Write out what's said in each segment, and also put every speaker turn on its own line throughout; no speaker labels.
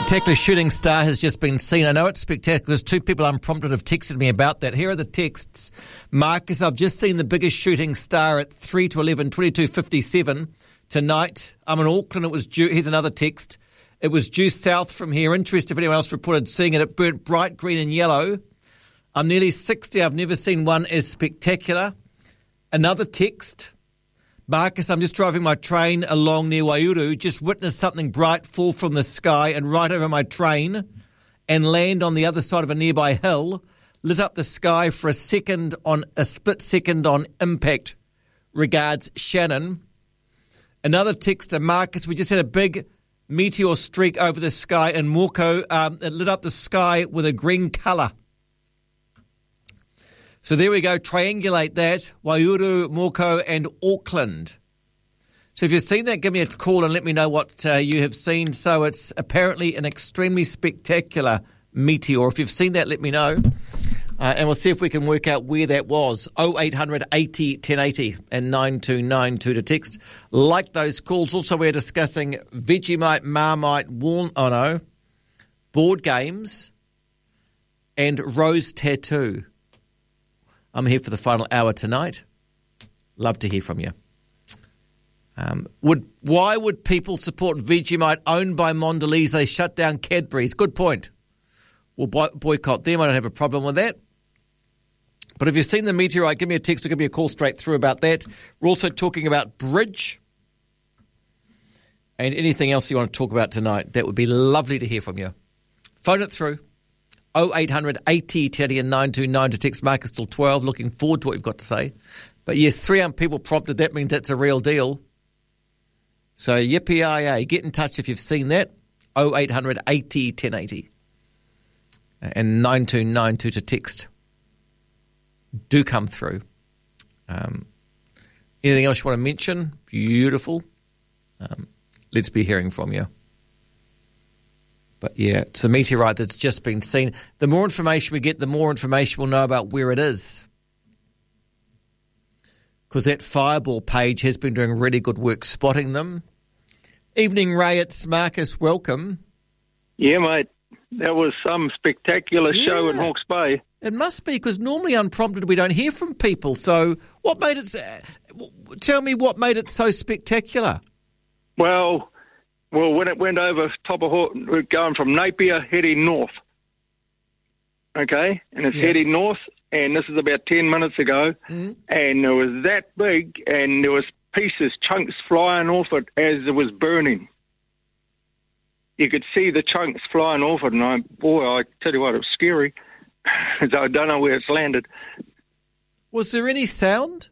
Spectacular shooting star has just been seen. I know it's spectacular because two people unprompted have texted me about that. Here are the texts. Marcus, I've just seen the biggest shooting star at 3 to 11, 22:57 tonight. I'm in Auckland. It was due. Here's another text. It was due south from here. Interested if anyone else reported seeing it. It burnt bright green and yellow. I'm nearly 60. I've never seen one as spectacular. Another text. Marcus, I'm just driving my train along near Waiuru, just witnessed something bright fall from the sky and right over my train and land on the other side of a nearby hill, lit up the sky for a split second on impact. Regards, Shannon. Another texter, Marcus, we just had a big meteor streak over the sky in Moko. It lit up the sky with a green colour. So there we go, triangulate that, Waiuru, Moko and Auckland. So if you've seen that, give me a call and let me know what you have seen. So it's apparently an extremely spectacular meteor. If you've seen that, let me know. And we'll see if we can work out where that was. 0800 80 1080 and 9292 to text. Like those calls. Also, we're discussing Vegemite, Marmite, board games and rose tattoo. I'm here for the final hour tonight. Love to hear from you. Why would people support Vegemite owned by Mondelez? They shut down Cadbury's. Good point. We'll boycott them. I don't have a problem with that. But if you've seen the meteorite, give me a text or give me a call straight through about that. We're also talking about bridge and anything else you want to talk about tonight. That would be lovely to hear from you. Phone it through. 0800 80 10 and 929 to text Marcus till 12. Looking forward to what you've got to say. But yes, 3 people prompted. That means that's a real deal. So yippee-yi-yay. Get in touch if you've seen that. 0800 80 1080 and 9292 to text. Do come through. Anything else you want to mention? Beautiful. Let's be hearing from you. But yeah, it's a meteorite that's just been seen. The more information we get, the more information we'll know about where it is. Because that Fireball page has been doing really good work spotting them. Evening, Ray. It's Marcus. Welcome.
Yeah, mate. That was some spectacular show in Hawke's Bay.
It must be, because normally unprompted we don't hear from people. So what made it... Tell me what made it so spectacular.
Well, when it went over top of Hawke, we're going from Napier heading north. Okay? And it's heading north, and this is about 10 minutes ago, and it was that big, and there was pieces, chunks flying off it as it was burning. You could see the chunks flying off it, and I tell you what, it was scary. I don't know where it's landed.
Was there any sound?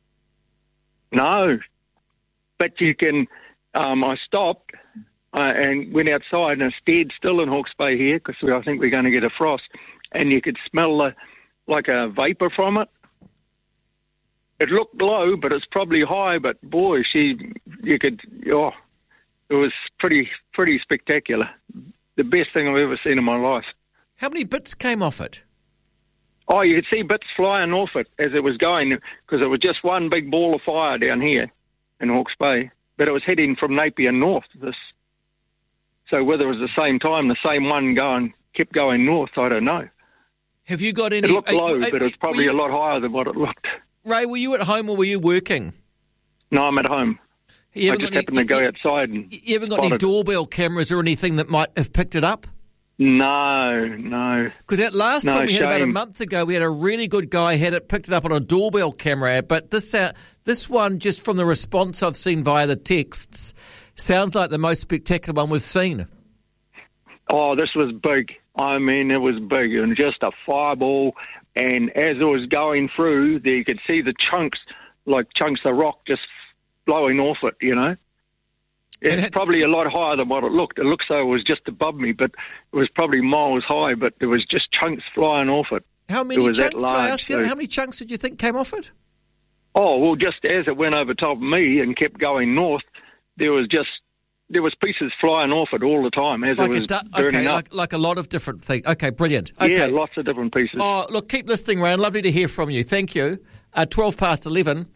No. But you can... I stopped and went outside, and it's dead still in Hawke's Bay here, because I think we're going to get a frost, and you could smell like a vapour from it. It looked low, but it's probably high, but boy, it was pretty spectacular. The best thing I've ever seen in my life.
How many bits came off it?
Oh, you could see bits flying off it as it was going, because it was just one big ball of fire down here in Hawke's Bay. But it was heading from Napier north. So whether it was the same time, the same one kept going north, I don't know.
Have you got any...
It looked low, but it was probably a lot higher than what it looked.
Ray, were you at home or were you working?
No, I'm at home. I just happened to go outside and...
You haven't got any doorbell cameras or anything that might have picked it up?
No.
Because that last one we had about a month ago, we had a really good guy picked it up on a doorbell camera. But this one, just from the response I've seen via the texts, sounds like the most spectacular one we've seen.
Oh, this was big. I mean, it was big, and just a fireball. And as it was going through, there you could see the chunks, like chunks of rock just blowing off it, you know. It's probably a lot higher than what it looked. It looks like it was just above me, but it was probably miles high, but there was just chunks flying off it.
How many chunks, did I ask you? How many chunks did you think came off it?
Oh, well, just as it went over top of me and kept going north, there was pieces flying off it all the time as it was burning up.
Like a lot of different things. Okay, brilliant. Okay.
Yeah, lots of different pieces.
Oh, look, keep listening, Ryan. Lovely to hear from you. Thank you. 11:12.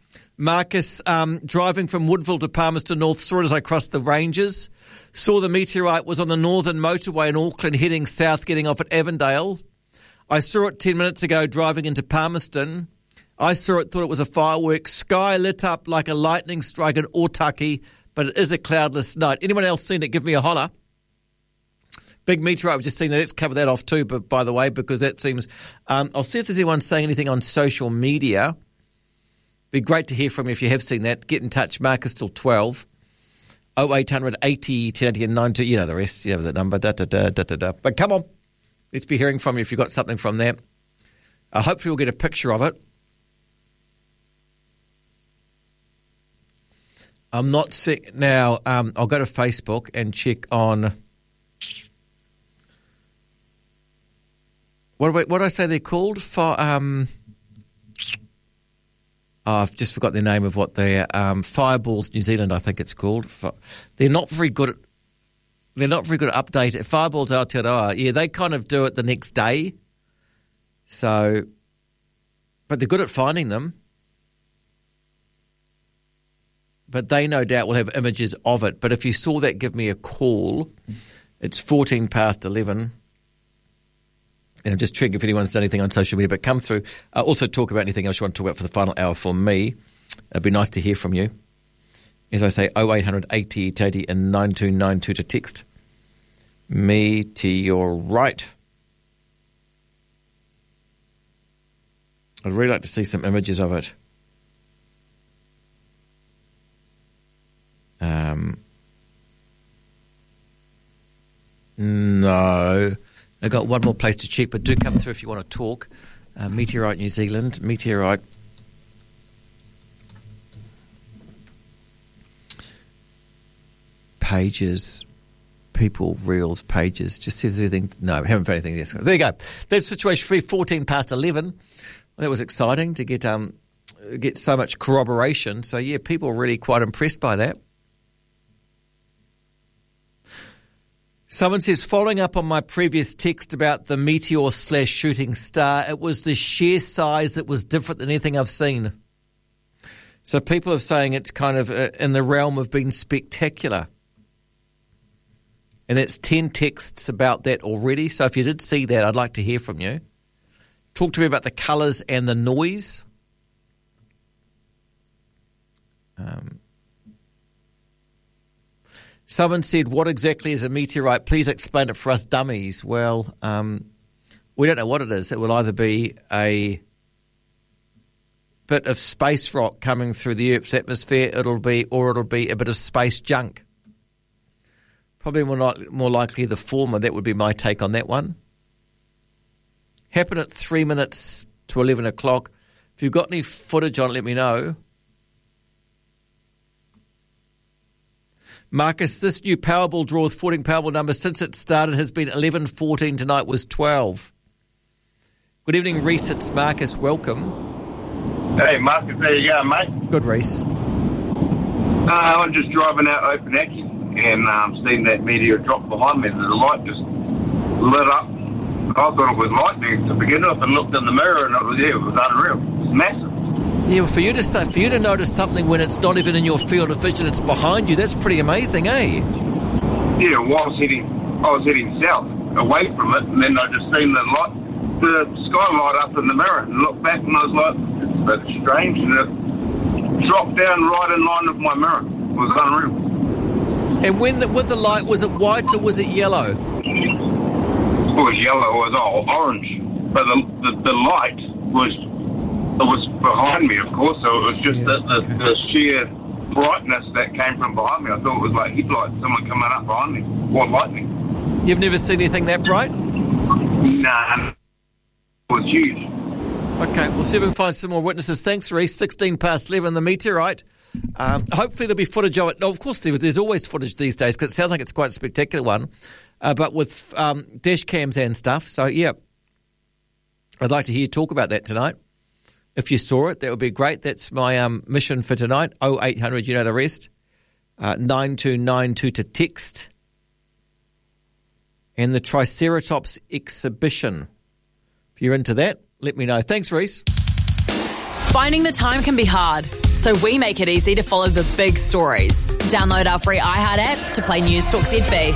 Marcus, driving from Woodville to Palmerston North, saw it as I crossed the ranges. Saw the meteorite was on the northern motorway in Auckland, heading south, getting off at Avondale. I saw it 10 minutes ago, driving into Palmerston. I saw it, thought it was a firework. Sky lit up like a lightning strike in Otaki, but it is a cloudless night. Anyone else seen it? Give me a holler. Big meteorite, I've just seen that. Let's cover that off too, but by the way, because that seems... I'll see if there's anyone saying anything on social media. Be great to hear from you if you have seen that. Get in touch. Marcus till 12. 0800 80 1080 and 92. You know the rest. You know the number. But come on. Let's be hearing from you if you've got something from there. Hopefully we'll get a picture of it. I'm not sick now. I'll go to Facebook and check on... What did I say they're called? I've just forgot the name of what they're... Fireballs New Zealand, I think it's called. They're not very good at updating. Fireballs Aotearoa, yeah, they kind of do it the next day. So, but they're good at finding them. But they no doubt will have images of it. But if you saw that, give me a call. It's 14 past 11. And I'm just checking if anyone's done anything on social media, but come through. Also talk about anything else you want to talk about for the final hour for me. It'd be nice to hear from you. As I say, 0800 80 80 and 9292 to text. Meteorite. I'd really like to see some images of it. No. I've got one more place to check, but do come through if you want to talk. Meteorite New Zealand. Meteorite. Pages. People, reels, pages. Just see if there's anything. No, haven't found anything. Yes. There you go. That's situation 3, 14 past 11. Well, that was exciting to get so much corroboration. So, yeah, people were really quite impressed by that. Someone says, following up on my previous text about the meteor/shooting star, it was the sheer size that was different than anything I've seen. So people are saying it's kind of in the realm of being spectacular. And that's 10 texts about that already. So if you did see that, I'd like to hear from you. Talk to me about the colours and the noise. Someone said, what exactly is a meteorite? Please explain it for us dummies. Well, we don't know what it is. It will either be a bit of space rock coming through the Earth's atmosphere, it'll be a bit of space junk. Probably more likely the former. That would be my take on that one. Happened at 3 minutes to 11 o'clock. If you've got any footage on it, let me know. Marcus, this new Powerball draw with 14 Powerball numbers since it started has been 11, 14, tonight was 12. Good evening, Reese. It's Marcus. Welcome.
Hey, Marcus. There you go, mate.
Good, Reese.
I'm just driving out Opunake and seeing that meteor drop behind me. The light just lit up. I thought it was lightning to begin with and looked in the mirror and it was unreal. It was massive.
Yeah, well, for you to notice something when it's not even in your field of vision, it's behind you, that's pretty amazing, eh?
Yeah, well, I was heading south, away from it, and then I just seen the sky light up in the mirror, and looked back, and I was like, it's a bit strange, and it dropped down right in line with my mirror. It was unreal.
And with the light, was it white or was it yellow?
It was yellow, it was orange, but the light was behind me, of course, so it was just the sheer brightness that came from behind me. I thought it was like headlights, someone coming up behind me, or lightning.
You've never seen anything that bright?
Nah, it was huge.
Okay, we'll see if we can find some more witnesses. Thanks, Reese. 16 past 11, the meteorite. Hopefully there'll be footage of it. No, of course, there's always footage these days, because it sounds like it's quite a spectacular one, but with dash cams and stuff. So, yeah, I'd like to hear you talk about that tonight. If you saw it, that would be great. That's my mission for tonight. 0800, you know the rest. 9292 to text. And the Triceratops exhibition. If you're into that, let me know. Thanks, Reese.
Finding the time can be hard, so we make it easy to follow the big stories. Download our free iHeart app to play News Talk ZB.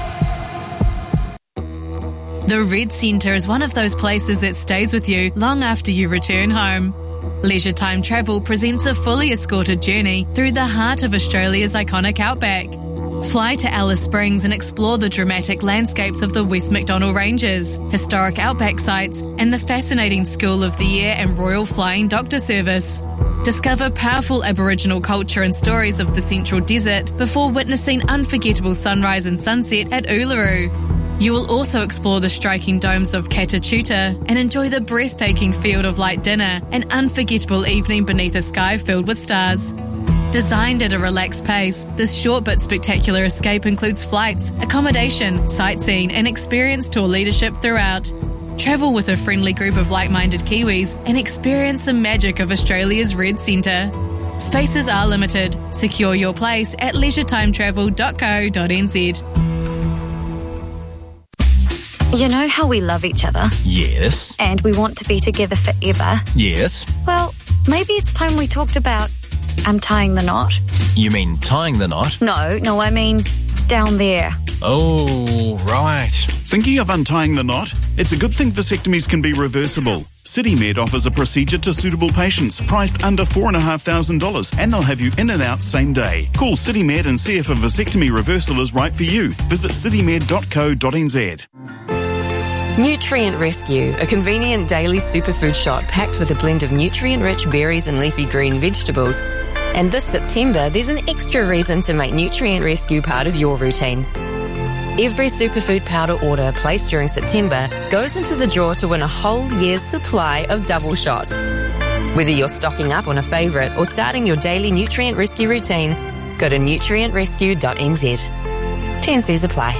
The Red Centre is one of those places that stays with you long after you return home. Leisure Time Travel presents a fully escorted journey through the heart of Australia's iconic outback. Fly to Alice Springs and explore the dramatic landscapes of the West Macdonnell Ranges, historic outback sites, and the fascinating School of the Air and Royal Flying Doctor Service. Discover powerful Aboriginal culture and stories of the Central Desert before witnessing unforgettable sunrise and sunset at Uluru. You will also explore the striking domes of Katachuta and enjoy the breathtaking Field of Light dinner, an unforgettable evening beneath a sky filled with stars. Designed at a relaxed pace, this short but spectacular escape includes flights, accommodation, sightseeing and experienced tour leadership throughout. Travel with a friendly group of like-minded Kiwis and experience the magic of Australia's Red Centre. Spaces are limited. Secure your place at leisure-timetravel.co.nz.
You know how we love each other?
Yes.
And we want to be together forever?
Yes.
Well, maybe it's time we talked about untying the knot.
You mean tying the knot?
No, I mean down there.
Oh, right.
Thinking of untying the knot? It's a good thing vasectomies can be reversible. CityMed offers a procedure to suitable patients, priced under $4,500, and they'll have you in and out same day. Call CityMed and see if a vasectomy reversal is right for you. Visit citymed.co.nz.
Nutrient Rescue, a convenient daily superfood shot packed with a blend of nutrient-rich berries and leafy green vegetables. And this September, there's an extra reason to make Nutrient Rescue part of your routine. Every superfood powder order placed during September goes into the draw to win a whole year's supply of Double Shot. Whether you're stocking up on a favourite or starting your daily Nutrient Rescue routine, go to nutrientrescue.nz. T&Cs apply.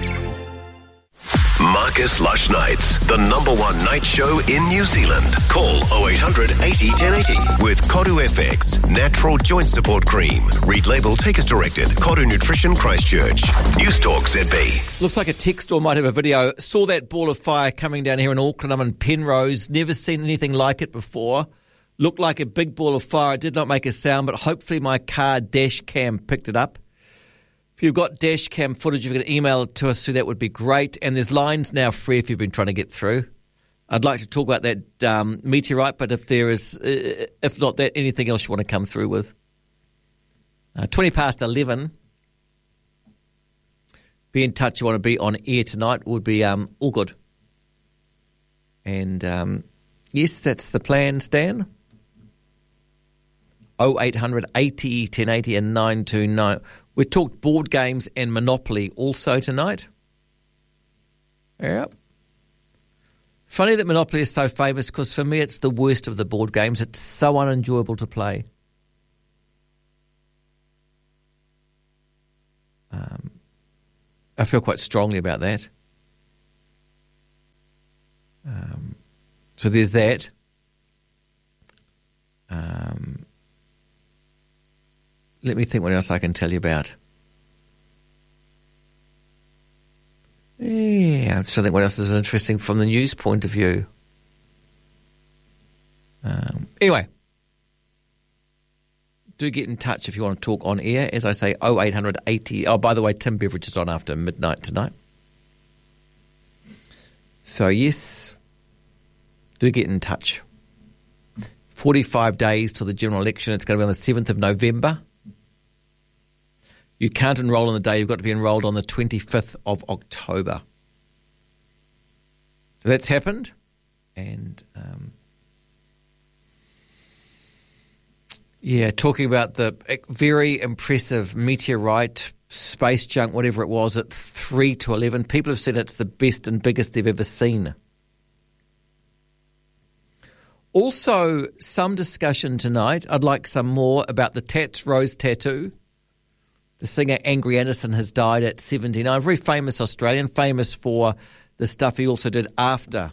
Marcus Lush Nights, the #1 night show in New Zealand. Call 0800 80 1080 with Koru FX, natural joint support cream. Read label, take as directed. Koru Nutrition Christchurch. News Talk ZB.
Looks like a text or might have a video. Saw that ball of fire coming down here in Auckland. I'm in Penrose. Never seen anything like it before. Looked like a big ball of fire. It did not make a sound, but hopefully my car dash cam picked it up. If you've got dash cam footage, if you can email it to us, so that would be great. And there's lines now free if you've been trying to get through. I'd like to talk about that meteorite, but if there is, if not that, anything else you want to come through with. 11:20. Be in touch. You want to be on air tonight would be all good. And yes, that's the plan, Stan. 0800 80 1080 and 929. We talked board games and Monopoly also tonight. Yep. Funny that Monopoly is so famous because for me it's the worst of the board games. It's so unenjoyable to play. I feel quite strongly about that. So there's that. Let me think what else I can tell you about. Yeah, I'm just trying to think what else is interesting from the news point of view. Anyway, do get in touch if you want to talk on air. As I say, 0800 80. Oh, by the way, Tim Beveridge is on after midnight tonight. So, yes, do get in touch. 45 days till the general election. It's going to be on the 7th of November. You can't enrol on the day. You've got to be enrolled on the 25th of October. So that's happened. And, talking about the very impressive meteorite, space junk, whatever it was, at 3 to 11. People have said it's the best and biggest they've ever seen. Also, some discussion tonight. I'd like some more about the Tats Rose tattoo. The singer Angry Anderson has died at 79. Very famous Australian, famous for the stuff he also did after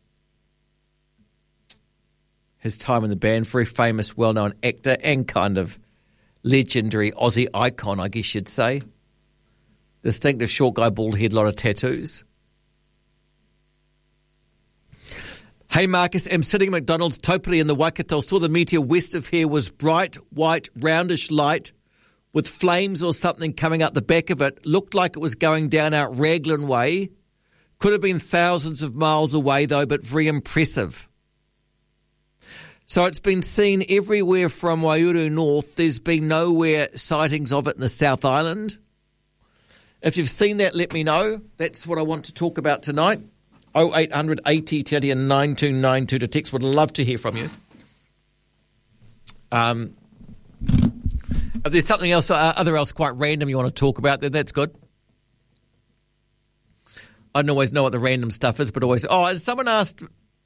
his time in the band. Very famous, well-known actor and kind of legendary Aussie icon, I guess you'd say. Distinctive short guy, bald head, lot of tattoos. Hey Marcus, I'm sitting at McDonald's Taupiri in the Waikato. Saw the meteor west of here was bright, white, roundish light with flames or something coming out the back of it. Looked like it was going down out Raglan Way. Could have been thousands of miles away though, but very impressive. So it's been seen everywhere from Waihuru north. There's been nowhere sightings of it in the South Island. If you've seen that, let me know. That's what I want to talk about tonight. 0800 80 30 and 9292 to text. Would love to hear from you. If there's something else, other else quite random you want to talk about, then that's good. I don't always know what the random stuff is, but always. Oh, someone asked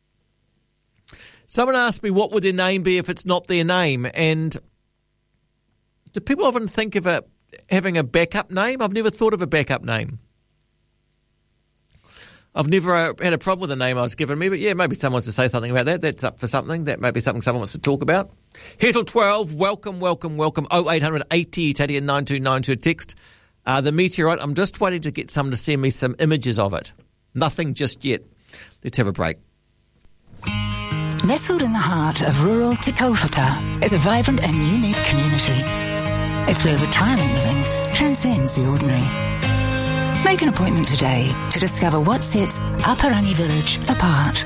me what would their name be if it's not their name, and do people often think of having a backup name? I've never thought of a backup name. I've never had a problem with the name I was given me, but yeah, maybe someone wants to say something about that. That's up for something. That may be something someone wants to talk about. Hetel 12, welcome. 0800 80 30 and 9292 text. The meteorite, I'm just waiting to get someone to send me some images of it. Nothing just yet. Let's have a break.
Nestled in the heart of rural Te Kaupata is a vibrant and unique community. It's where retirement living transcends the ordinary. Make an appointment today to discover what sets Aparangi Village apart.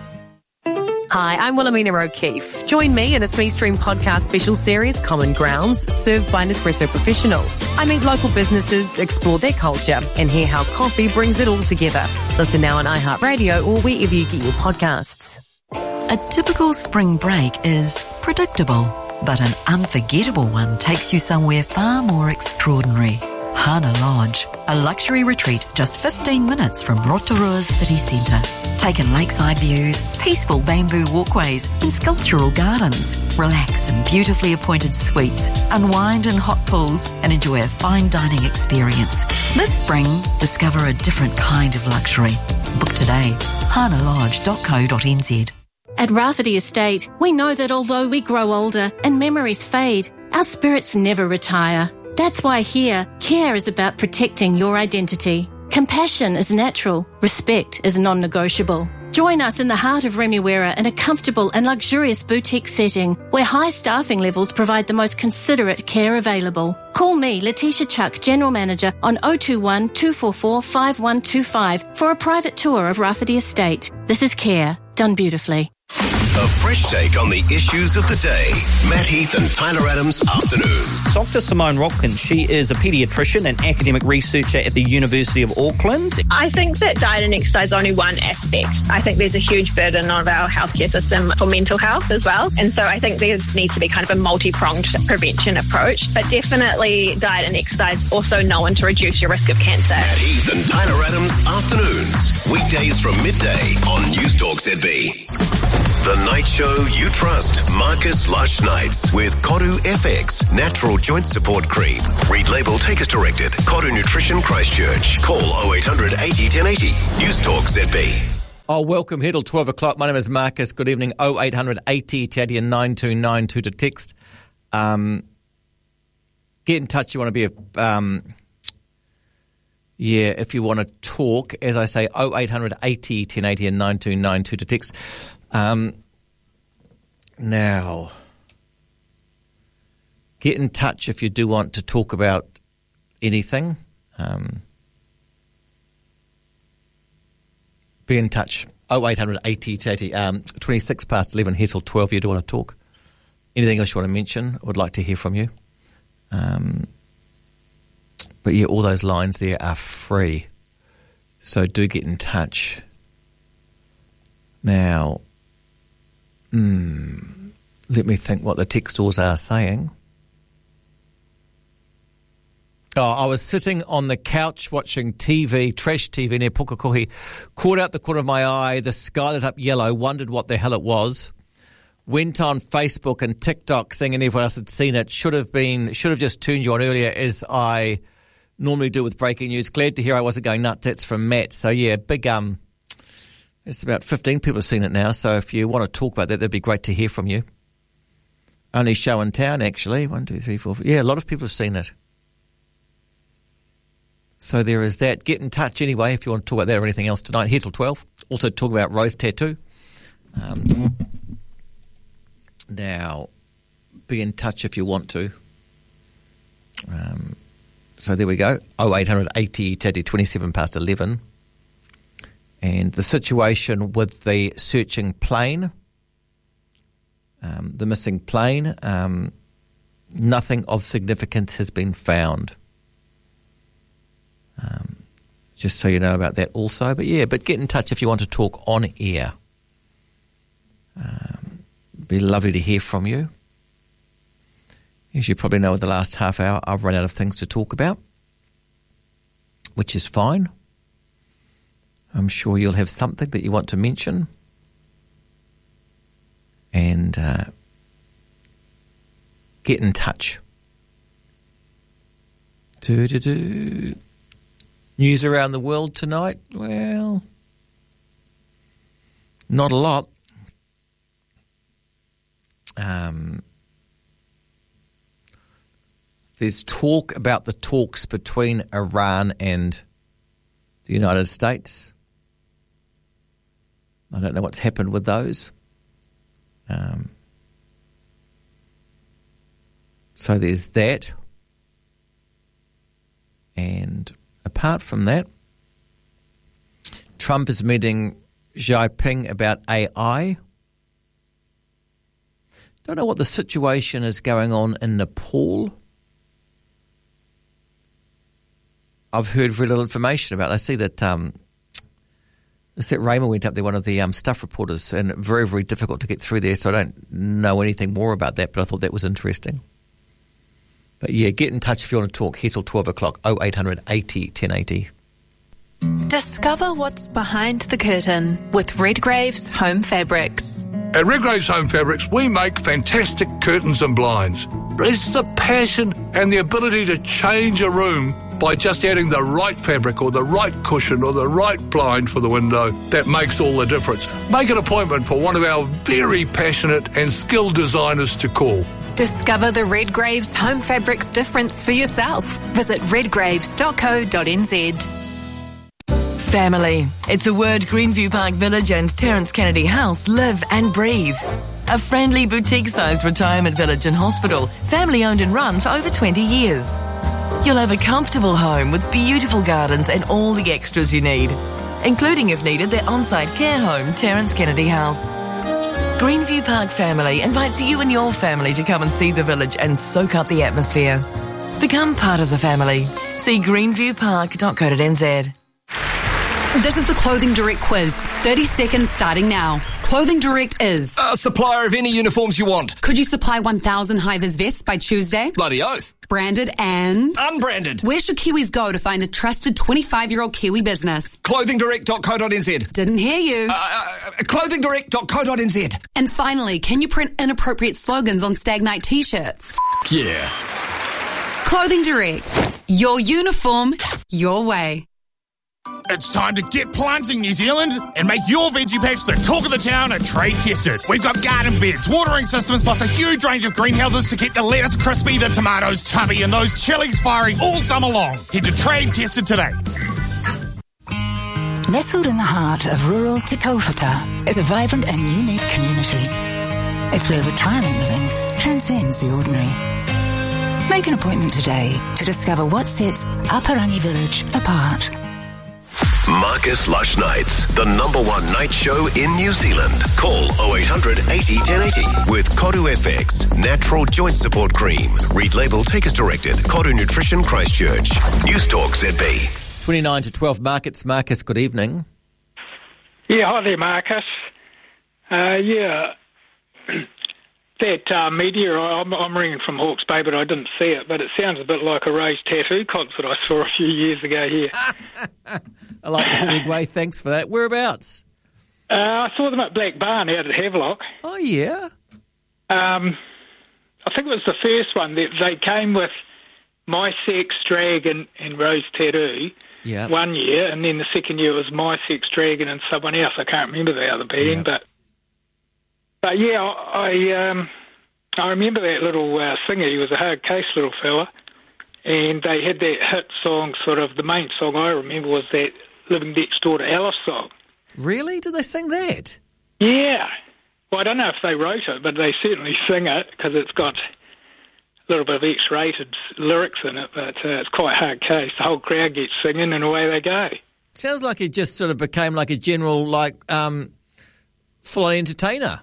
Hi, I'm Wilhelmina O'Keefe. Join me in a Smee Stream podcast special series, Common Grounds, served by Nespresso Professional. I meet local businesses, explore their culture, and hear how coffee brings it all together. Listen now on iHeartRadio or wherever you get your podcasts.
A typical spring break is predictable, but an unforgettable one takes you somewhere far more extraordinary. Hana Lodge, a luxury retreat just 15 minutes from Rotorua's city centre. Take in lakeside views, peaceful bamboo walkways and sculptural gardens. Relax in beautifully appointed suites, unwind in hot pools and enjoy a fine dining experience. This spring, discover a different kind of luxury. Book today. hanalodge.co.nz.
At Rafferty Estate, we know that although we grow older and memories fade, our spirits never retire. That's why here, care is about protecting your identity. Compassion is natural. Respect is non-negotiable. Join us in the heart of Remuera in a comfortable and luxurious boutique setting where high staffing levels provide the most considerate care available. Call me, Letitia Chuck, General Manager, on 021 244 5125 for a private tour of Rafferty Estate. This is care done beautifully.
A fresh take on the issues of the day. Matt Heath and Tyler Adams Afternoons.
Dr. Simone Rodkin, she is a paediatrician and academic researcher at the University of Auckland.
I think that diet and exercise is only one aspect. I think there's a huge burden on our healthcare system for mental health as well. And so I think there needs to be kind of a multi-pronged prevention approach. But definitely diet and exercise also known to reduce your risk of cancer.
Matt Heath and Tyler Adams Afternoons. Weekdays from midday on News Talk ZB. The night show you trust. Marcus Lush Nights with Koru FX Natural Joint Support Cream. Read label, take as directed. Koru Nutrition Christchurch. Call 0800 80 1080. News Talk ZB.
Oh, welcome here till 12 o'clock. My name is Marcus. Good evening. 0800 80 1080 and 9292 to text. Get in touch. You want to be if you want to talk, as I say, 0800 80 1080 and 9292 to text. Now, get in touch if you do want to talk about anything. Be in touch. 0800 80 1080. 26 past 11 here till 12. You do want to talk. Anything else you want to mention? I would like to hear from you. But yeah, all those lines there are free. So do get in touch. Now, let me think what the textors are saying. Oh, I was sitting on the couch watching TV, trash TV near Pukekohe, caught out the corner of my eye, the sky lit up yellow, wondered what the hell it was. Went on Facebook and TikTok, seeing everyone else had seen it. Should have just tuned you on earlier, as I normally do with breaking news. Glad to hear I wasn't going nuts. That's from Matt. So yeah, big it's about 15 people have seen it now. So if you want to talk about that, that'd be great to hear from you. Only show in town, actually. 1, 2, 3, 4, 5. Yeah, a lot of people have seen it. So there is that. Get in touch anyway if you want to talk about that or anything else tonight. Here till 12. Also talk about Rose Tattoo. Now, be in touch if you want to. So there we go. 0800 80 Teddy, 27 past 11. And the situation with the searching plane, the missing plane, nothing of significance has been found. Just so you know about that also. But get in touch if you want to talk on air. Be lovely to hear from you. As you probably know, in the last half hour, I've run out of things to talk about, which is fine. I'm sure you'll have something that you want to mention. And get in touch. News around the world tonight? Well, not a lot. There's talk about the talks between Iran and the United States. I don't know what's happened with those. So there's that. And apart from that, Trump is meeting Xi Jinping about AI. Don't know what the situation is going on in Nepal. I've heard very little information about it. I see that Raymer went up there, one of the staff reporters, and very, very difficult to get through there, so I don't know anything more about that, but I thought that was interesting. But get in touch if you want to talk here till 12 o'clock, 0800 80 1080.
Discover what's behind the curtain with Redgrave's Home Fabrics.
At Redgrave's Home Fabrics, we make fantastic curtains and blinds. It's the passion and the ability to change a room by just adding the right fabric or the right cushion or the right blind for the window that makes all the difference. Make an appointment for one of our very passionate and skilled designers to call.
Discover the Redgrave's Home Fabrics difference for yourself. Visit redgraves.co.nz.
Family. It's a word Greenview Park Village and Terence Kennedy House live and breathe. A friendly boutique-sized retirement village and hospital, family-owned and run for over 20 years. You'll have a comfortable home with beautiful gardens and all the extras you need, including, if needed, their on-site care home, Terence Kennedy House. Greenview Park Family invites you and your family to come and see the village and soak up the atmosphere. Become part of the family. See greenviewpark.co.nz.
This is the Clothing Direct quiz. 30 seconds starting now. Clothing Direct is
a supplier of any uniforms you want.
Could you supply 1,000 high-vis vests by Tuesday?
Bloody oath.
Branded and
unbranded.
Where should Kiwis go to find a trusted 25-year-old Kiwi business?
Clothingdirect.co.nz.
Didn't hear you.
Clothingdirect.co.nz.
And finally, can you print inappropriate slogans on Stag Night t-shirts?
Yeah.
Clothing Direct. Your uniform, your way.
It's time to get plunging, New Zealand, and make your veggie patch the talk of the town and trade tested. We've got garden beds, watering systems, plus a huge range of greenhouses to keep the lettuce crispy, the tomatoes chubby, and those chilies firing all summer long. Head to Trade Tested today.
Nestled in the heart of rural Te Kaupata is a vibrant and unique community. It's where retirement living transcends the ordinary. Make an appointment today to discover what sets Aparangi Village apart.
Marcus Lush Nights, the #1 night show in New Zealand. Call 0800 80 1080 with Koru FX, natural joint support cream. Read label, take as directed. Koru Nutrition Christchurch. News Talk ZB.
29 to 12 Markets. Marcus, good evening.
Yeah, hi there, Marcus. That media, I'm ringing from Hawke's Bay, but I didn't see it, but it sounds a bit like a Ray's Tattoo concert I saw a few years ago here.
I like the segue, thanks for that. Whereabouts?
I saw them at Black Barn out at Havelock.
Oh, yeah?
I think it was the first one. They came with My Sex, Dragon and Rose Tattoo one year, and then the second year was My Sex, Dragon and someone else. I can't remember the other band, but yeah, I remember that little singer. He was a hard case little fella, and they had that hit song. Sort of the main song I remember was that "Living Next Door to Alice" song.
Really? Did they sing that?
Yeah. Well, I don't know if they wrote it, but they certainly sing it because it's got a little bit of X-rated lyrics in it, but it's quite hard case. The whole crowd gets singing and away they go.
Sounds like it just sort of became like a general, full-on entertainer.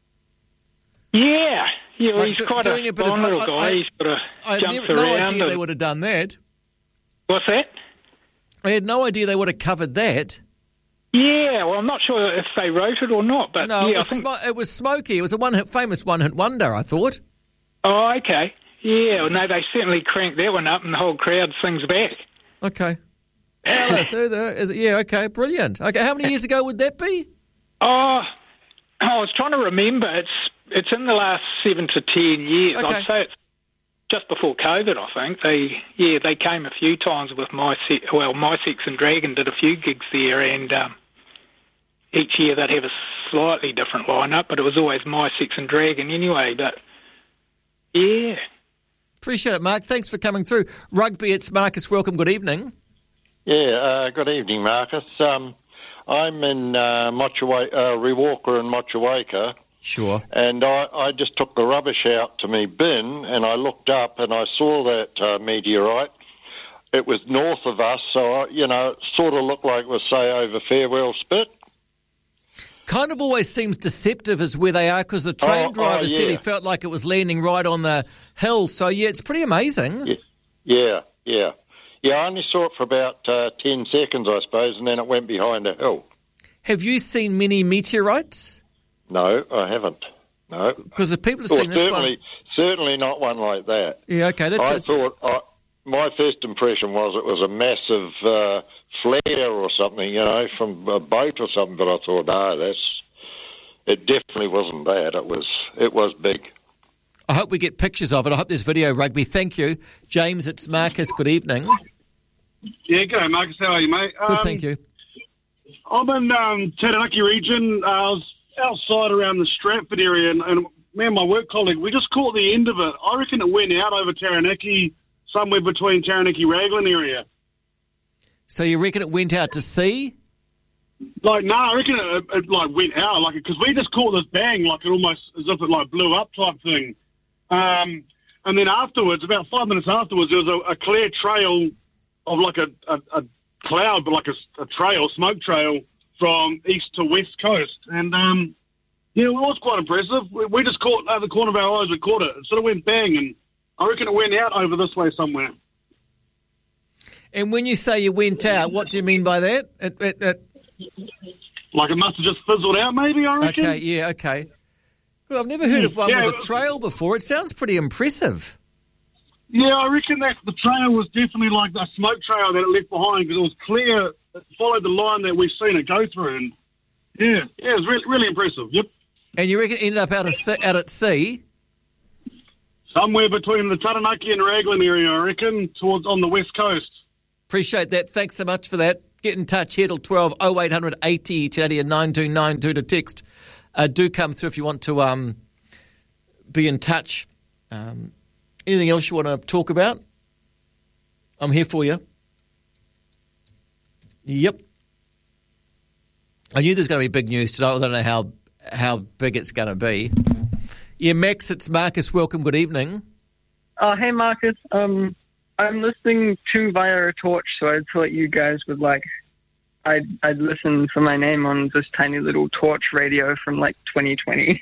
Yeah. Yeah, well,
Like
he's quite a fun little guy. He sort of jumps
had no
around.
idea they would have done that.
What's that?
I had no idea they would have covered that.
Yeah, well, I'm not sure if they wrote it or not, but
No,
yeah,
it was Smokey. It was a famous one-hit wonder, I thought.
Oh, okay. Yeah, well, no, they certainly cranked that one up and the whole crowd sings back.
Okay. Alice, who the... Is it? Yeah, okay, brilliant. Okay, how many years ago would that be?
Oh, I was trying to remember. It's in the last 7 to 10 years.
Okay.
I'd say it's just before COVID, I think. They came a few times with My Sex and Dragon did a few gigs there, and each year they'd have a slightly different lineup, but it was always My Sex and Dragon anyway. But yeah,
appreciate it, Mark. Thanks for coming through. Rugby, it's Marcus. Welcome. Good evening.
Yeah, good evening, Marcus. I'm in Rewalker and Motueka.
Sure.
And I just took the rubbish out to me bin, and I looked up and I saw that meteorite. It was north of us, so, it sort of looked like it was, say, over Farewell Spit.
Kind of always seems deceptive as where they are, because the train driver said he felt like it was landing right on the hill. So, yeah, it's pretty amazing.
Yeah. Yeah, I only saw it for about 10 seconds, I suppose, and then it went behind a hill.
Have you seen many meteorites?
No, I haven't. No.
Because if people have seen this one...
Certainly not one like that.
Yeah, okay.
My first impression was it was a massive flare or something, from a boat or something, but I thought, no, it definitely wasn't that. It was big.
I hope we get pictures of it. I hope there's video, Rugby. Thank you. James, it's Marcus. Good evening.
Yeah, g'day, Marcus. How are you, mate?
Good, thank you.
I'm in Taranaki region. I was outside around the Stratford area, and me and my work colleague, we just caught the end of it. I reckon it went out over Taranaki, somewhere between Taranaki-Raglan area.
So you reckon it went out to sea?
No, I reckon it went out, because we just caught this bang, it almost as if it blew up type thing. And then afterwards, about 5 minutes afterwards, there was a clear trail of a cloud, but a trail, smoke trail from east to west coast. And it was quite impressive. We just caught out of the corner of our eyes. We caught it. It sort of went bang, and I reckon it went out over this way somewhere.
And when you say you went out, what do you mean by that? It
must have just fizzled out, maybe, I reckon.
Okay, yeah, okay. Well, I've never heard of one with a trail before. It sounds pretty impressive.
Yeah, I reckon that the trail was definitely like a smoke trail that it left behind, because it was clear. It followed the line that we've seen it go through. And it was really, really impressive, yep.
And you reckon it ended up out at sea?
Somewhere between the Taranaki and Raglan area, I reckon, on the west coast.
Appreciate that. Thanks so much for that. Get in touch here till 12, 0800 80 1080 and 9292 to text. Do come through if you want to be in touch. Anything else you want to talk about? I'm here for you. Yep. I knew there's going to be big news today. I don't know how big it's going to be. Yeah, Max, it's Marcus. Welcome. Good evening.
Oh, hey, Marcus. I'm listening to via a torch, so I thought you guys would I'd listen for my name on this tiny little torch radio from 2020.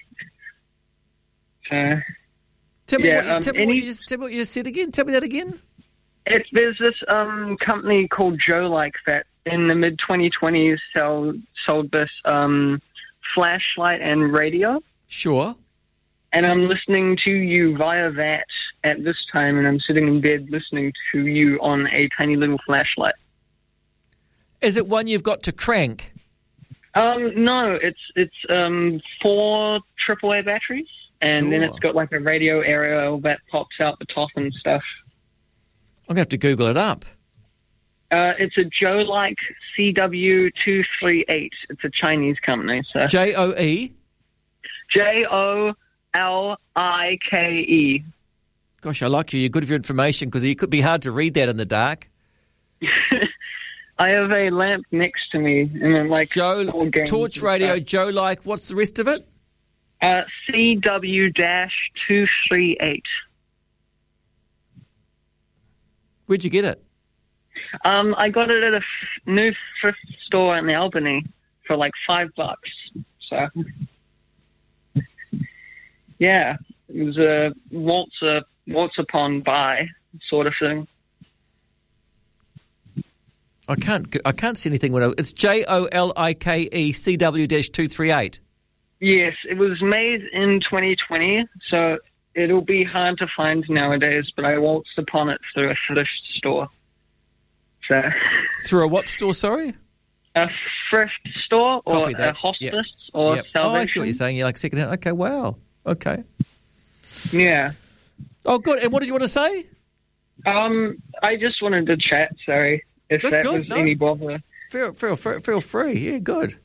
Tell me what you said again. Tell me that again.
There's this company called Joe Like that in the mid-2020s sold this flashlight and radio.
Sure.
And I'm listening to you via that at this time, and I'm sitting in bed listening to you on a tiny little flashlight.
Is it one you've got to crank?
No, it's 4 AAA batteries, and then it's got a radio aerial that pops out the top and stuff.
I'm going to have to Google it up.
It's a Joe Like CW238. It's a Chinese company. So.
JOE?
JOLIKE.
Gosh, I like you. You're good for your information, because it could be hard to read that in the dark.
I have a lamp next to me, and I'm
Torch radio, Joe Like. What's the rest of it?
CW-238.
Where'd you get it?
I got it at a new thrift store in Albany for like $5. So, yeah, it was a waltz upon buy sort of thing.
I can't see anything. It's JOLIKE CW-238.
Yes, it was made in 2020, so it'll be hard to find nowadays, but I waltzed upon it through a thrift store. So,
through a what store, sorry?
A thrift store or a hospice or salvation.
Oh, I see what you're saying. You're like second-hand. Okay, wow. Okay.
Yeah.
Oh, good. And what did you want to say?
I just wanted to chat, sorry, if
That's
that
good.
was
No.
any bother.
Feel free. Yeah, good.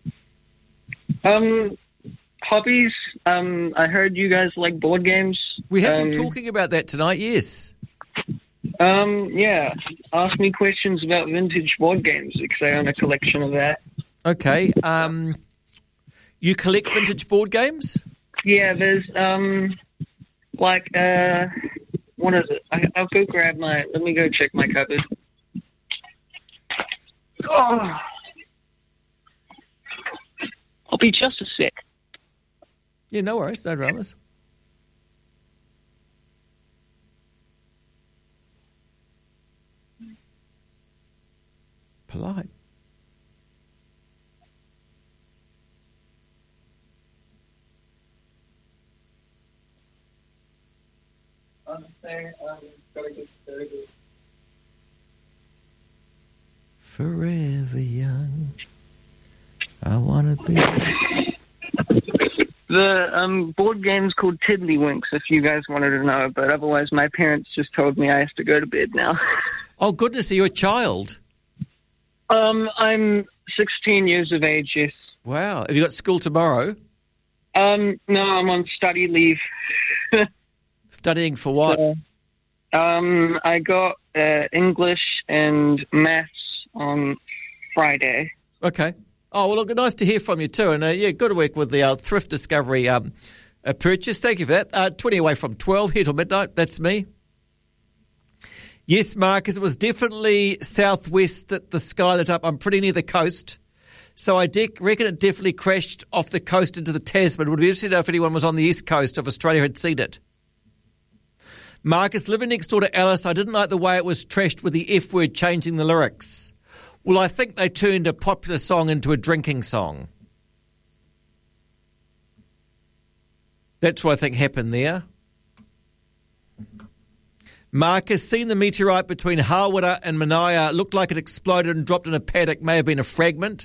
Hobbies, I heard you guys like board games.
We have been talking about that tonight, yes.
Yeah. Ask me questions about vintage board games because I own a collection of that.
Okay. You collect vintage board games?
Yeah, there's, what is it? I'll go grab let me go check my cupboard. Oh. I'll be just a sec.
Yeah, no worries. No dramas. Polite. Forever young, I want to be.
The board game's called Tiddlywinks, if you guys wanted to know, but otherwise my parents just told me I have to go to bed now.
Oh, goodness, are you a child?
I'm 16 years of age, yes.
Wow. Have you got school tomorrow?
No, I'm on study leave.
Studying for what?
I got English and maths on Friday.
Okay. Oh, well, look, nice to hear from you too. And, yeah, good to work with the Thrift Discovery purchase. Thank you for that. 20 away from 12, here till midnight. That's me. Yes, Marcus, it was definitely southwest that the sky lit up. I'm pretty near the coast. So I reckon it definitely crashed off the coast into the Tasman. It would be interesting to know if anyone was on the east coast of Australia had seen it. Marcus, living next door to Alice, I didn't like the way it was trashed with the F word changing the lyrics. Well, I think they turned a popular song into a drinking song. That's what I think happened there. Marcus, seen the meteorite between Hawera and Manaia. Looked like it exploded and dropped in a paddock. May have been a fragment.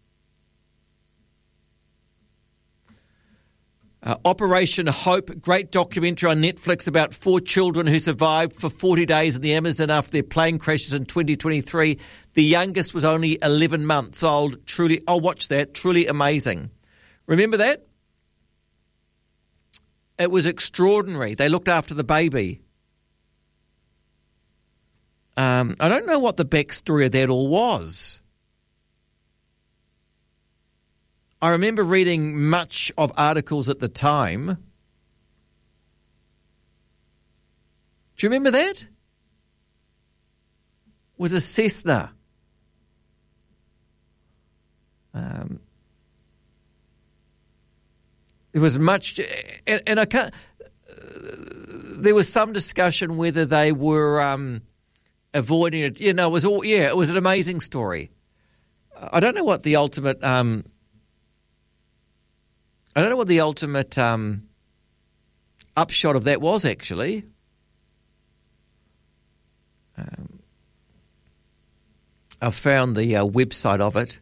Operation Hope, great documentary on Netflix about 4 children who survived for 40 days in the Amazon after their plane crashes in 2023. The youngest was only 11 months old. Truly, I'll watch that. Truly amazing. Remember that? It was extraordinary. They looked after the baby. I don't know what the backstory of that all was. I remember reading much of articles at the time. Do you remember that? It was a Cessna. It was much, and I can't. There was some discussion whether they were avoiding it. You know, it was all. Yeah, it was an amazing story. I don't know what the ultimate. I don't know what the ultimate upshot of that was, actually. I found the website of it.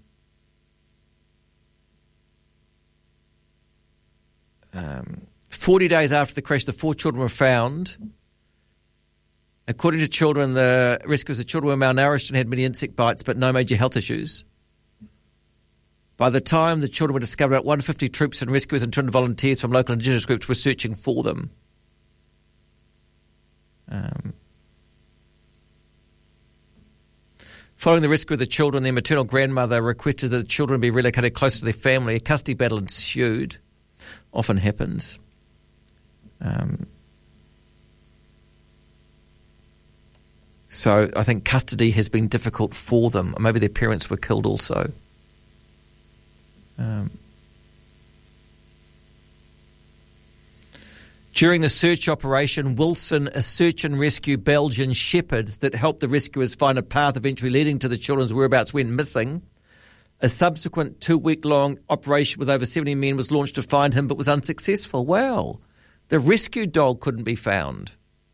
40 days after the crash, the 4 children were found. According to children, the rescuers, the children were malnourished and had many insect bites, but no major health issues. By the time the children were discovered, about 150 troops and rescuers and 200 volunteers from local Indigenous groups were searching for them. Following the rescue of the children, their maternal grandmother requested that the children be relocated closer to their family. A custody battle ensued. often happens. So I think custody has been difficult for them. Maybe their parents were killed also. During the search operation, Wilson, a search and rescue Belgian shepherd that helped the rescuers find a path eventually leading to the children's whereabouts, went missing. A subsequent 2-week-long operation with over 70 men was launched to find him, but was unsuccessful. Wow. The rescue dog couldn't be found.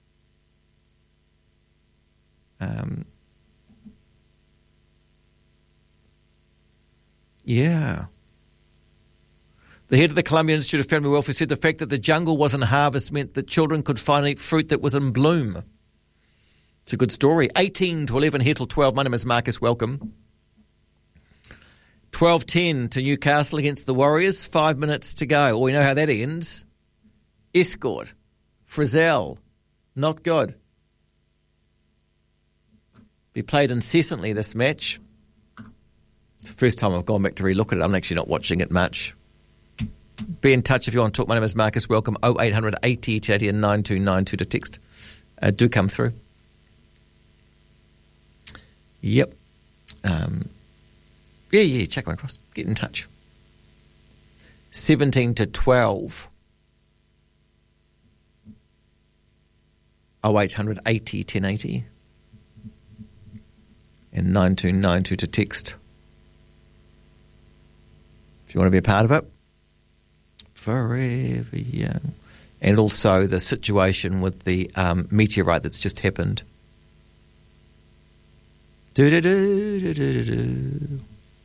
Yeah. The head of the Columbia Institute of Family Welfare said the fact that the jungle was in harvest meant that children could finally eat fruit that was in bloom. It's a good story. 18 to 11 here till 12. My name is Marcus. Welcome. 12-10 to Newcastle against the Warriors. 5 minutes to go. Well, we know how that ends. Escort. Frizzell. Not good. Be played incessantly, this match. It's the first time I've gone back to relook at it. I'm actually not watching it much. Be in touch if you want to talk. My name is Marcus. Welcome. 0800 80 80 and 9292 to text. Do come through. Yep. Yeah, check my across. Get in touch. 17 to 12. 0800 80 1080 and 9292 to text. If you want to be a part of it. Forever young. And also the situation with the meteorite that's just happened. Do-do-do-do-do-do.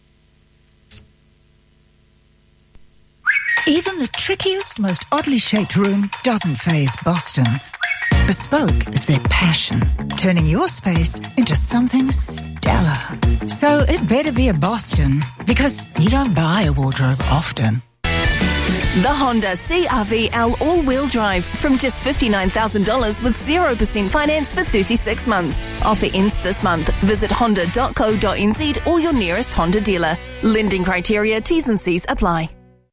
Even the trickiest, most oddly shaped room doesn't faze Boston. Bespoke is their passion, turning your space into something stellar. So it better be a Boston, because you don't buy a wardrobe often.
The Honda CR-V-L all-wheel drive from just $59,000 with 0% finance for 36 months. Offer ends this month. Visit honda.co.nz or your nearest Honda dealer. Lending criteria, T's and C's apply.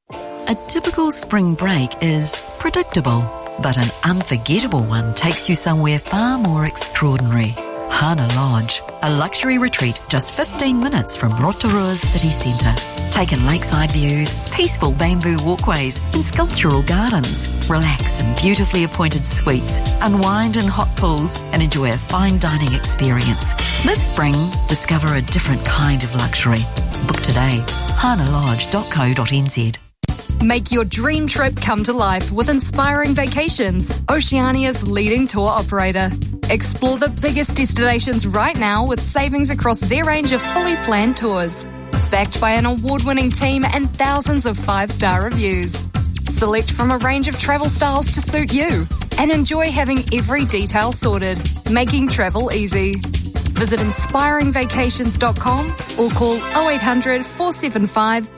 A typical spring break is predictable, but an unforgettable one takes you somewhere far more extraordinary. Hana Lodge, a luxury retreat just 15 minutes from Rotorua's city centre. Take in lakeside views, peaceful bamboo walkways and sculptural gardens. Relax in beautifully appointed suites, unwind in hot pools and enjoy a fine dining experience. This spring, discover a different kind of luxury. Book today. hanalodge.co.nz.
Make your dream trip come to life with Inspiring Vacations, Oceania's leading tour operator. Explore the biggest destinations right now with savings across their range of fully planned tours. Backed by an award-winning team and thousands of 5-star reviews. Select from a range of travel styles to suit you and enjoy having every detail sorted, making travel easy. Visit inspiringvacations.com or call 0800 475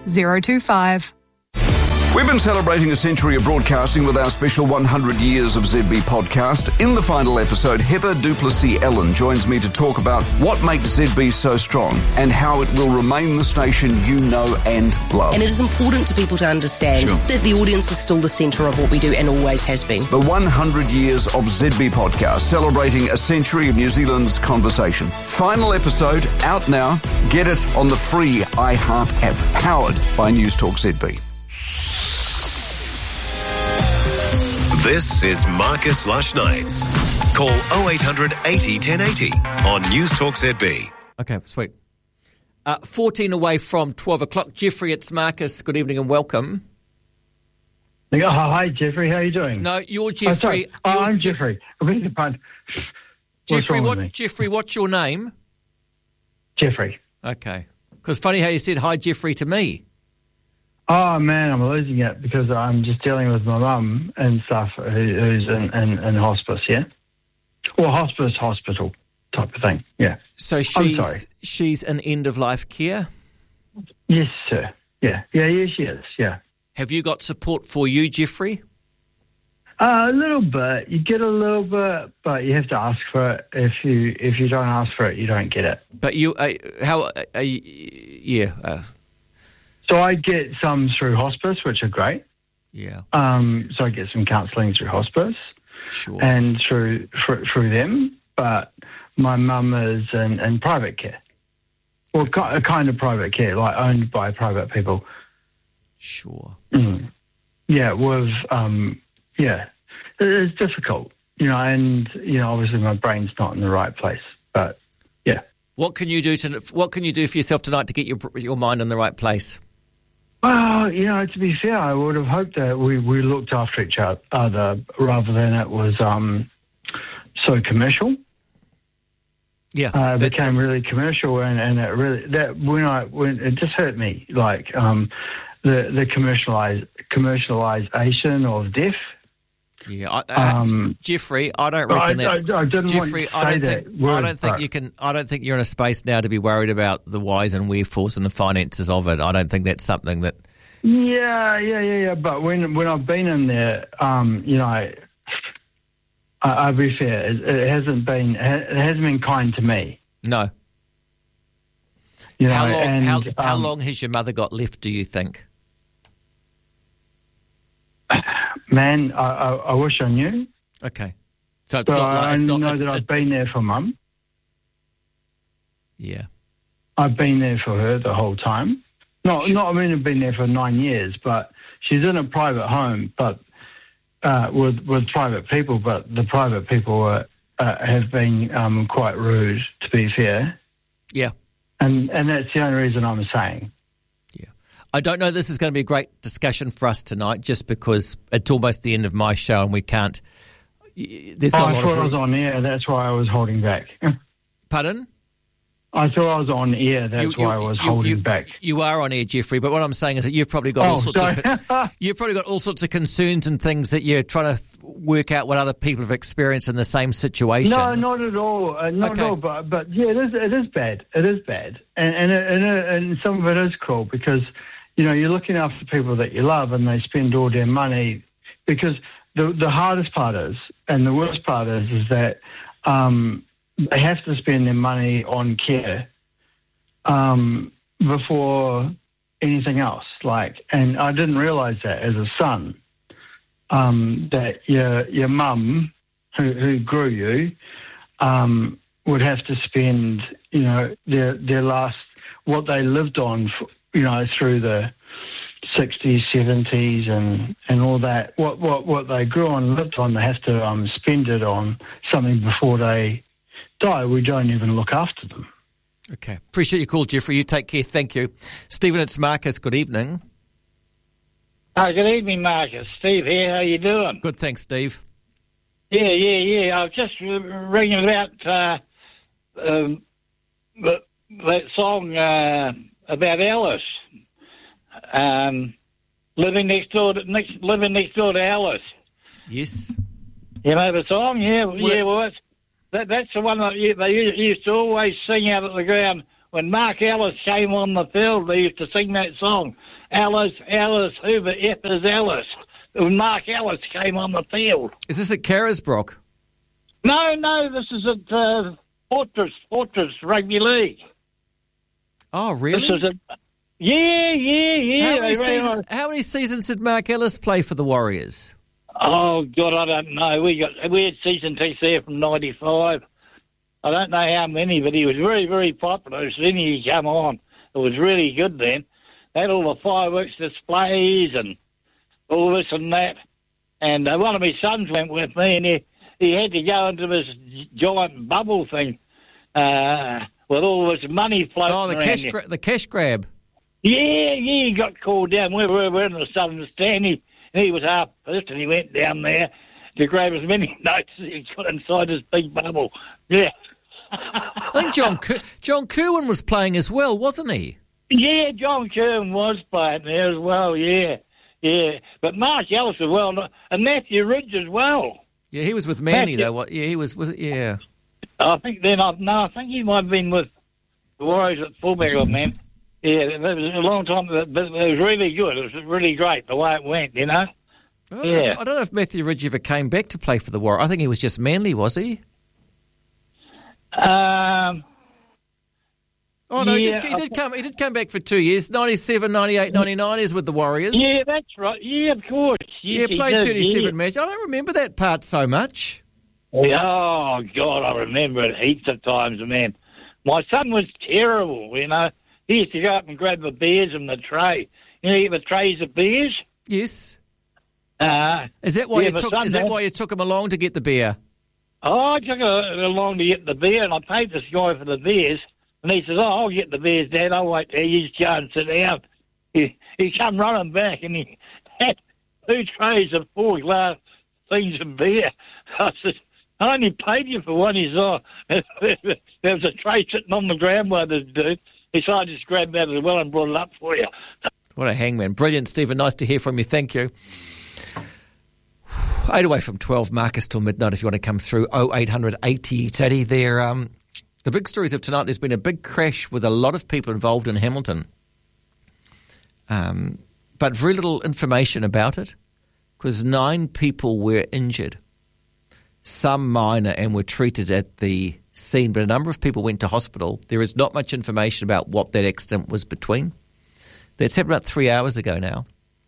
025.
We've been celebrating a century of broadcasting with our special 100 Years of ZB podcast. In the final episode, Heather Duplessis-Ellen joins me to talk about what makes ZB so strong and how it will remain the station you know and love.
And it is important to people to understand that the audience is still the centre of what we do and always has been.
The 100 Years of ZB podcast, celebrating a century of New Zealand's conversation. Final episode, out now. Get it on the free iHeart app, powered by News Talk ZB.
This is Marcus Lush Nights. Call 0800 80 1080 on News Talk ZB.
Okay, sweet. 14 away from 12 o'clock. Jeffrey, it's Marcus. Good evening and welcome.
Hi, Jeffrey. How are you doing?
No, you're Jeffrey.
I'm Jeffrey. I beg your pardon.
Jeffrey, what's your name?
Jeffrey.
Okay. Because funny how you said hi, Jeffrey, to me.
Oh, man, I'm losing it because I'm just dealing with my mum and stuff who's in hospice, yeah? Or hospital type of thing, yeah.
So she's in end-of-life care?
Yes, sir. Yeah, she is, yeah.
Have you got support for you, Jeffrey?
A little bit. You get a little bit, but you have to ask for it. If you don't ask for it, you don't get it.
But you,
So I get some through hospice, which are great.
Yeah.
So I get some counselling through hospice.
Sure.
And through them, but my mum is in private care. Well, a kind of private care, like owned by private people.
Sure.
Yeah, it's difficult, and obviously my brain's not in the right place, but yeah.
What can you do for yourself tonight to get your mind in the right place?
Well, to be fair, I would have hoped that we looked after each other rather than it was so commercial.
Yeah,
it became really commercial, and it really when it just hurt me, like the commercialization of death.
Yeah, Jeffrey, I don't reckon that.
I didn't
Jeffrey,
want to say that word,
I don't think you're in a space now to be worried about the whys and wherefores and the finances of it. I don't think that's something that.
Yeah. But when I've been in there, I'll be fair. It hasn't been kind to me.
No. How long has your mother got left, do you think?
Man, I wish I knew.
Okay. So it's not like...
I know that I've been there for Mum.
Yeah.
I've been there for her the whole time. I've been there for 9 years, but she's in a private home, but with private people, but the private people have been quite rude, to be fair.
Yeah.
And that's the only reason I'm saying.
I don't know this is going to be a great discussion for us tonight just because it's almost the end of my show and we can't... There's not a lot of...
I thought I was on air, that's why I was holding back.
Pardon?
I thought I was on air, that's why I was holding back.
You are on air, Jeffrey, but what I'm saying is that you've probably got you've probably got all sorts of concerns and things that you're trying to work out what other people have experienced in the same situation.
No, not at all. Not at all, but yeah, it is bad. It is bad. And some of it is cruel because... you're looking after people that you love and they spend all their money because the hardest part is, and the worst part is that they have to spend their money on care before anything else. And I didn't realise that as a son, that your mum who grew you would have to spend, their last, what they lived on through the 60s, 70s and all that, what they grew on and lived on, they have to spend it on something before they die. We don't even look after them.
Okay. Appreciate your call, Jeffrey. You take care. Thank you. Stephen, it's Marcus. Good evening.
Good evening, Marcus. Steve here. How you doing?
Good, thanks, Steve.
Yeah. I was just ringing about that song about Alice. Living next door to Alice.
Yes.
You know the song? Well, that's the one that they used to always sing out at the ground. When Mark Ellis came on the field, they used to sing that song. Alice, who the F is Alice? When Mark Ellis came on the field.
Is this at Carisbrook?
No, this is at Fortress Rugby League.
Oh, really?
This is Yeah.
How many seasons did Mark Ellis play for the Warriors?
Oh, God, I don't know. We had season tickets there from 95. I don't know how many, but he was very, very popular. As soon as he came on, it was really good then. They had all the fireworks displays and all this and that. And one of my sons went with me, and he had to go into this giant bubble thing with all this money floating around.
Oh, the cash grab.
Yeah, he got called down. We were in the southern stand. He was half pissed, and he went down there to grab as many notes as he could inside his big bubble. Yeah.
I think John Kerwin was playing as well, wasn't he?
Yeah, John Kerwin was playing there as well, yeah. But Mark Ellis as well, and Matthew Ridge as well.
Yeah, he was with Manly, though. Yeah, he was it? Yeah.
I think he might have been with the Warriors at fullback or man. Yeah, it was a long time, but it was really good. It was really great the way it went, you know?
I don't know if Matthew Ridge ever came back to play for the Warriors. I think he was just Manly, was he? Oh, no, he did come back for 2 years, 97, 98, 99 is with the Warriors.
Yeah, that's right. Yeah, of course. Yes,
he played 37
yeah.
matches. I don't remember that part so much.
Oh, God, I remember it heaps of times, man. My son was terrible, you know. He used to go up and grab the beers from the tray. You know, you get the trays of beers?
Yes. Is that why you took him along to get the beer?
Oh, I took him along to get the beer, and I paid this guy for the beers. And he says, I'll get the beers, Dad. I'll wait there. You just go and sit down. He come running back, and he had 2 trays of 4 glass things of beer. I said, I only paid you for one. He said, there was a tray sitting on the ground by this dude. He said, I just grabbed that as well and brought it up for you.
What a hangman. Brilliant, Stephen. Nice to hear from you. Thank you. 8 away from 12, Marcus, till midnight if you want to come through. 0800 80 Teddy. The big stories of tonight, there's been a big crash with a lot of people involved in Hamilton. But very little information about it because 9 people were injured. Some minor and were treated at the scene, but a number of people went to hospital. There is not much information about what that accident was between. That's happened about 3 hours ago now.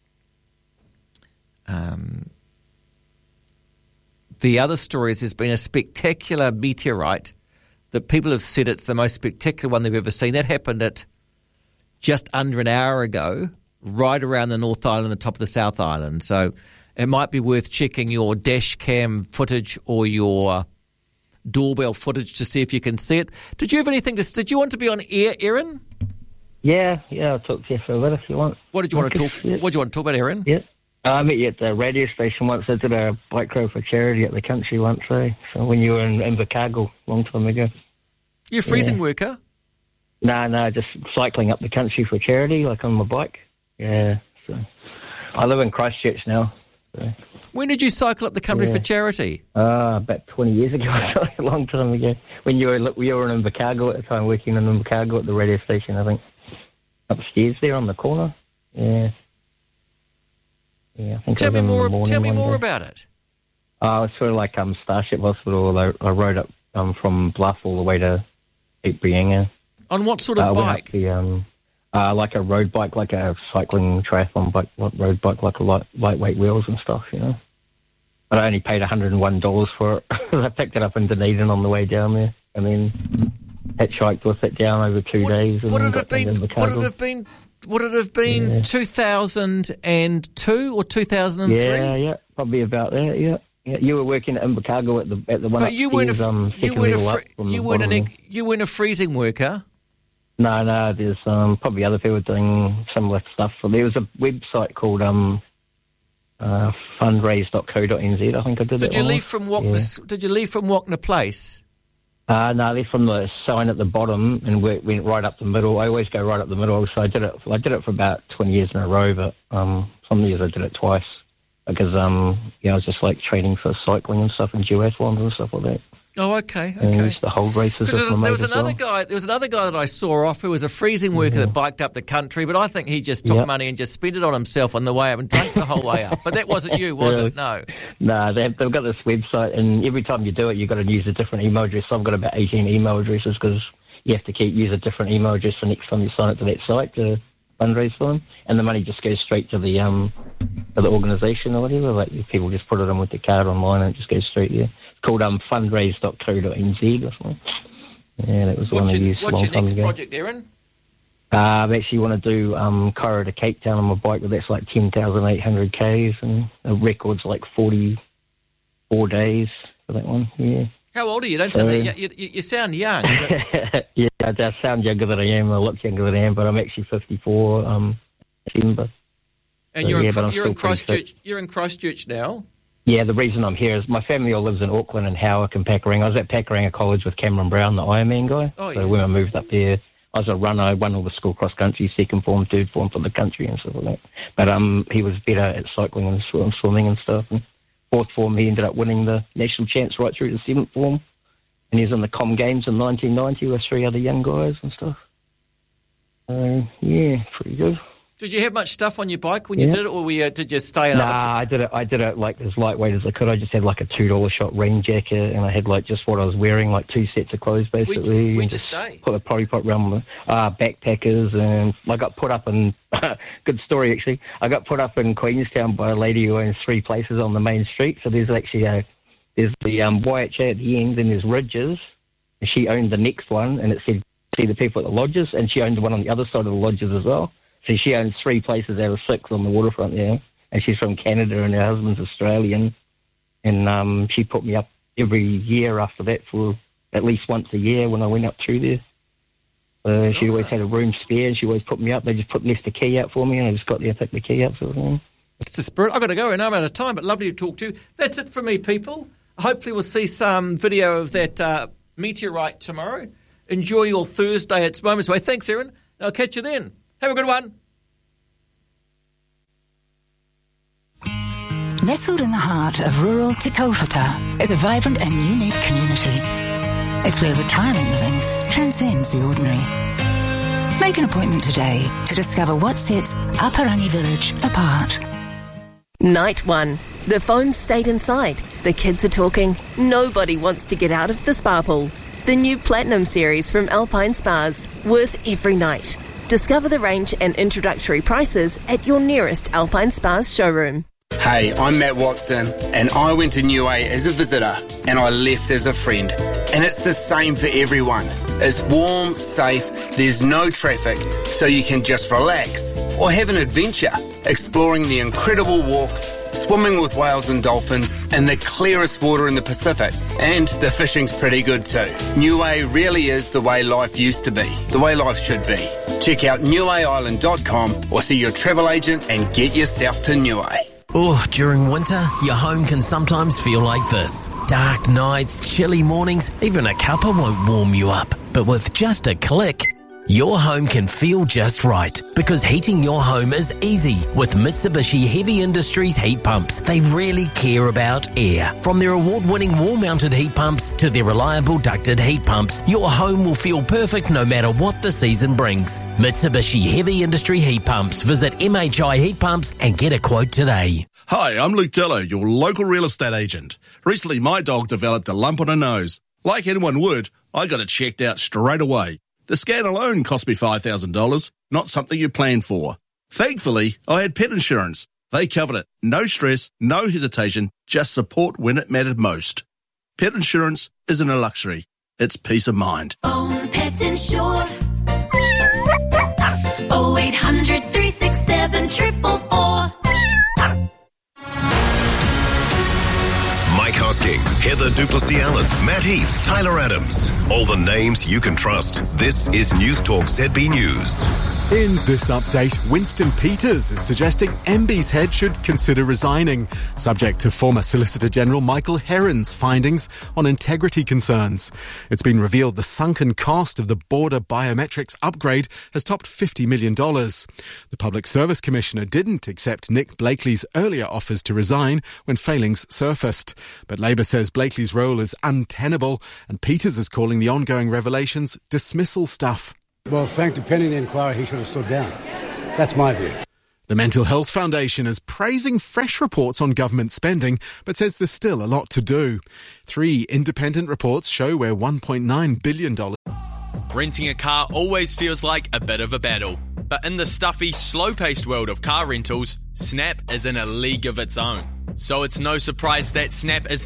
The other story is there's been a spectacular meteorite that people have said it's the most spectacular one they've ever seen. That happened at just under an hour ago, right around the North Island, the top of the South Island. So it might be worth checking your dash cam footage or your doorbell footage to see if you can see it. Did you have anything did you want to be on air, Erin?
Yeah, I'll talk to you for a bit if you want.
What did you want to talk?
Yeah.
What did you want to talk about, Erin?
Yeah. I met you at the radio station once. I did a bike ride for charity at the country once, So when you were in Invercargill a long time ago.
You're a freezing worker?
No, just cycling up the country for charity, like on my bike. Yeah. So I live in Christchurch now. So.
When did you cycle up the country for charity?
About 20 years ago, a long time ago. When you were in Invercargill at the time, working in Invercargill at the radio station, I think. Upstairs there on the corner. Yeah. Yeah, I think
tell me more about it.
It's sort of like Starship Hospital. I rode up from Bluff all the way to Brianga.
On what sort of bike?
Like a road bike, like a cycling triathlon bike, road bike, like a lightweight wheels and stuff, you know. But I only paid $101 for it. I picked it up in Dunedin on the way down there, and then hitchhiked with it down over 2 days.
Would it have been 2002 or 2003?
Yeah, probably about that. Yeah. You were working at Invercargill at the one. But you weren't
a freezing worker.
No. There's probably other people doing similar stuff. So there was a website called fundraise.co.nz. I think I did.
Did you leave from Wagner? Did you leave from Wagner Place?
No, they're from the sign at the bottom and went right up the middle. I always go right up the middle, so I did it for about 20 years in a row, but some years I did it twice because I was just like training for cycling and stuff and duathlons and stuff like that.
Oh, okay.
And used to hold races.
There was another guy that I saw off who was a freezing worker that biked up the country, but I think he just took money and just spent it on himself on the way up and drank the whole way up. But that wasn't you, was it? No.
No, they've got this website, and every time you do it, you've got to use a different email address. So I've got about 18 email addresses because you have to use a different email address the next time you sign up to that site to fundraise for them, and the money just goes straight to the organisation or whatever. Like people just put it in with the card online, and it just goes straight there. Called fundraise.co.nz or something. Yeah, that was one I used.
What's your next project, Erin?
I actually want to do Cairo to Cape Town on my bike, but that's like 10,800 Ks, and the record's like 44 days for that one. Yeah.
How old are you? Don't sound you sound young. But...
Yeah, I sound younger than I am. I look younger than I am, but I'm actually 54. December.
And you're in Christchurch. You're in Christchurch now.
Yeah, the reason I'm here is my family all lives in Auckland and Howick and Pakuranga. I was at Pakuranga College with Cameron Brown, the Ironman guy. Oh, yeah. So when I moved up there, I was a runner. I won all the school cross country, second form, third form for the country and stuff like that. But he was better at cycling and swimming and stuff. And fourth form, he ended up winning the national champs right through to seventh form. And he was in the Com Games in 1990 with 3 other young guys and stuff. Yeah, pretty good.
Did you have much stuff on your bike when you did it, or did you stay in?
Nah, I did it like as lightweight as I could. I just had like a $2 shot rain jacket, and I had like just what I was wearing, like 2 sets of clothes basically.
Where'd you stay?
Put a potty pot around my backpackers, and I got put up in. Good story actually. I got put up in Queenstown by a lady who owns 3 places on the main street. So there's actually there's the YHA at the end, and there's Ridges, and she owned the next one, and it said see the people at the lodges, and she owned the one on the other side of the lodges as well. So she owns 3 places out of 6 on the waterfront there, and she's from Canada and her husband's Australian. And she put me up every year after that for at least once a year when I went up through there. She always had a room spare, and she always put me up. They just left the key out for me, and I just got there and picked the key up. Sort of thing.
It's the spirit. I've got to go, and I'm out of time, but lovely to talk to you. That's it for me, people. Hopefully we'll see some video of that meteorite tomorrow. Enjoy your Thursday. It's moments away. Thanks, Erin. I'll catch you then. Have a good one.
Nestled in the heart of rural Te Kaupata is a vibrant and unique community. It's where retirement living transcends the ordinary. Make an appointment today to discover what sets Aparangi Village apart.
Night 1. The phones stayed inside. The kids are talking. Nobody wants to get out of the spa pool. The new Platinum series from Alpine Spas, worth every night. Discover the range and introductory prices at your nearest Alpine Spas showroom.
Hey, I'm Matt Watson, and I went to Niue as a visitor, and I left as a friend. And it's the same for everyone. It's warm, safe, there's no traffic, so you can just relax or have an adventure, exploring the incredible walks, swimming with whales and dolphins, and the clearest water in the Pacific. And the fishing's pretty good too. Niue really is the way life used to be, the way life should be. Check out niueisland.com or see your travel agent and get yourself to Niue.
Oh, during winter, your home can sometimes feel like this. Dark nights, chilly mornings, even a cuppa won't warm you up. But with just a click, your home can feel just right, because heating your home is easy with Mitsubishi Heavy Industries heat pumps. They really care about air. From their award-winning wall-mounted heat pumps to their reliable ducted heat pumps, your home will feel perfect no matter what the season brings. Mitsubishi Heavy Industry heat pumps. Visit MHI Heat Pumps and get a quote today.
Hi, I'm Luke Dillo, your local real estate agent. Recently, my dog developed a lump on her nose. Like anyone would, I got it checked out straight away. The scan alone cost me $5,000, not something you planned for. Thankfully, I had pet insurance. They covered it. No stress, no hesitation, just support when it mattered most. Pet insurance isn't a luxury. It's peace of mind.
Own Pet Insure. 0800 367 444.
Mike Hosking, Heather Duplessis-Allen, Matt Heath, Tyler Adams. All the names you can trust. This is News Talk ZB News.
In this update, Winston Peters is suggesting MB's head should consider resigning, subject to former Solicitor General Michael Heron's findings on integrity concerns. It's been revealed the sunken cost of the border biometrics upgrade has topped $50 million. The Public Service Commissioner didn't accept Nick Blakely's earlier offers to resign when failings surfaced. But Labour says Blakely's role is untenable, and Peters is calling the ongoing revelations dismissal stuff.
Well, frankly, pending the inquiry, he should have stood down. That's my view.
The Mental Health Foundation is praising fresh reports on government spending, but says there's still a lot to do. 3 independent reports show where $1.9 billion...
Renting a car always feels like a bit of a battle. But in the stuffy, slow-paced world of car rentals, Snap is in a league of its own. So it's no surprise that Snap is